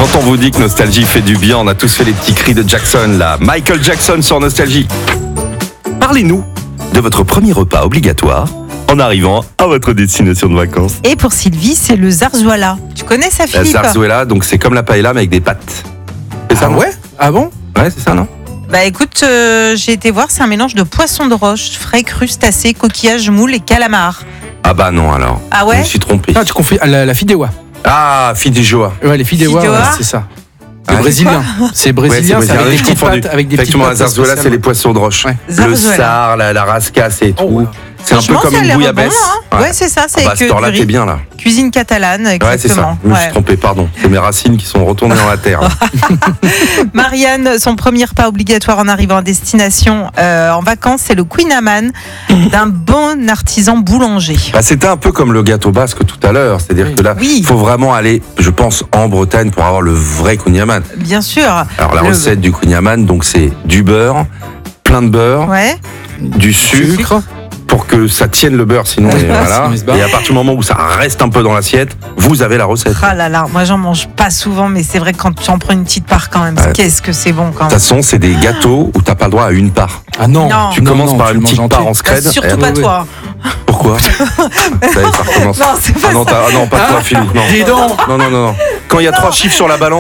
Quand on vous dit que Nostalgie fait du bien, on a tous fait les petits cris de Jackson, là. Michael Jackson sur Nostalgie. Parlez-nous de votre premier repas obligatoire en arrivant à votre destination de vacances. Et pour Sylvie, c'est le zarzuela. Tu connais ça, La Philippe? zarzuela, donc c'est comme la paella mais avec des pâtes. C'est ça, Ah non ouais? Ah bon? Ouais, c'est ça, non? Bah écoute, j'ai été voir, c'est un mélange de poisson de roche, frais, crustacés, coquillages, moules et calamars. Ah bah non alors. Ah ouais? Je me suis trompé. Ah, tu confonds la fideuà. Ah, fideuà. Ouais, les fideuà, Fideuà. ouais, c'est ça. C'est Ah, brésilien. C'est brésilien, Ouais, c'est avec des j'ai petites confondu. pâtes. Avec des petites Effectivement, la pâtes zarzuela, c'est spéciales. les poissons de roche. Ouais. Le Zarzuela. sard, la rascasse et tout. Oh, ouais. C'est un peu Franchement, comme ça a une l'air bouillabaisse. bon, hein. Ouais, c'est ça, c'est Ah bah, avec cette heure-là, du t'es riz. bien là. Cuisine catalane, Ouais, c'est ça. exactement. Je me suis Ouais. trompé, pardon. C'est mes racines qui sont retournées dans la terre. Marianne, son premier repas obligatoire en arrivant à destination en vacances, c'est le Queen Amman d'un bon artisan boulanger. Bah, c'était un peu comme le gâteau basque tout à l'heure. C'est-à-dire que là, Oui. il faut vraiment aller, je pense, en Bretagne pour avoir le vrai kouign-amann. Bien sûr. Alors, la Le- recette du kouign-amann, donc, c'est du beurre, plein de beurre, Ouais. du sucre, pour que ça tienne le beurre, sinon, et voilà. sinon il se barre. Et à partir du moment où ça reste un peu dans l'assiette, vous avez la recette. Ah là là, moi j'en mange pas souvent, mais c'est vrai que quand tu en prends une petite part quand même, Ouais. qu'est-ce que c'est bon quand De toute même. façon, c'est des gâteaux où t'as pas le droit à une part. Ah non. Non. Tu Non, commences non, par tu une le petite manges part entier. en scred. Bah, surtout et pas après- toi. Pourquoi Ça y est, ça recommence. Non, c'est pas Ah non, ça. pas toi, Philippe. Non. Dis donc. Non. Quand il y a 3 chiffres sur la balance.